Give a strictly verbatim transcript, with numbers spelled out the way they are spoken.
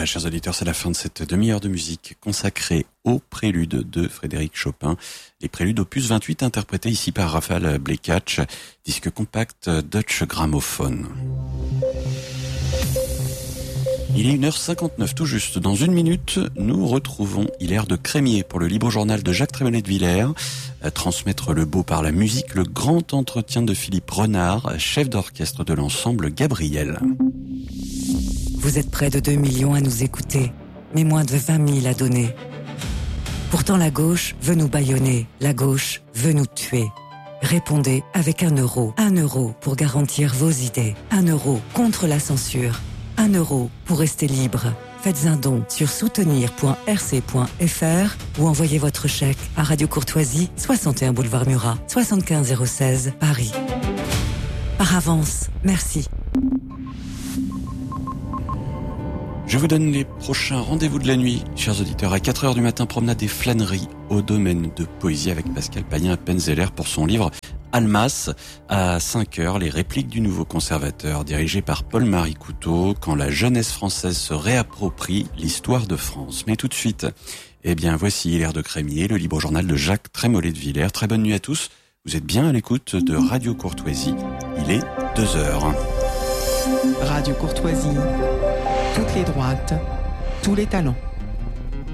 Voilà, chers auditeurs, c'est la fin de cette demi-heure de musique consacrée au prélude de Frédéric Chopin. Les préludes opus vingt-huit interprétés ici par Raphaël Blekach, disque compact Dutch Gramophone. Il est une heure cinquante-neuf tout juste. Dans une minute, nous retrouvons Hilaire de Crémier pour le libre journal de Jacques Trémollet de Villers. À transmettre le beau par la musique, le grand entretien de Philippe Renard, chef d'orchestre de l'ensemble Gabriel. Vous êtes près de deux millions à nous écouter, mais moins de vingt mille à donner. Pourtant la gauche veut nous bâillonner, la gauche veut nous tuer. Répondez avec un euro. Un euro pour garantir vos idées. Un euro contre la censure. Un euro pour rester libre. Faites un don sur soutenir point r c point f r ou envoyez votre chèque à Radio Courtoisie, soixante et un boulevard Murat, soixante-quinze zéro seize, Paris. Par avance, merci. Je vous donne les prochains rendez-vous de la nuit, chers auditeurs. À quatre heures du matin, promenade et flânerie au domaine de poésie avec Pascal Payen à Penzeller pour son livre Almas. À cinq heures, les répliques du nouveau conservateur dirigé par Paul-Marie Couteau, quand la jeunesse française se réapproprie l'histoire de France. Mais tout de suite, eh bien, voici Hilaire de Crémier, le libre journal de Jacques Trémollet de Villers. Très bonne nuit à tous. Vous êtes bien à l'écoute de Radio Courtoisie. Il est deux heures. Radio Courtoisie. Toutes les droites, tous les talents.